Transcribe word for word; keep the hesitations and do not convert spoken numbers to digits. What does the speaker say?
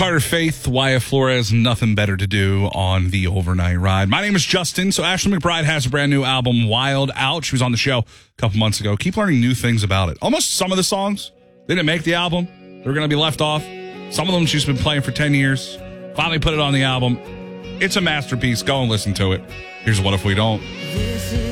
Carter Faith, Wyatt Flores, Nothing Better to Do on the Overnight Ride. My name is Justin. So Ashley McBryde has a brand new album, Wild Out. She was on the show a couple months ago. Keep learning new things about it. Almost some of the songs, they didn't make the album. They're going to be left off. Some of them she's been playing for ten years. Finally put it on the album. It's a masterpiece. Go and listen to it. Here's What If We Don't.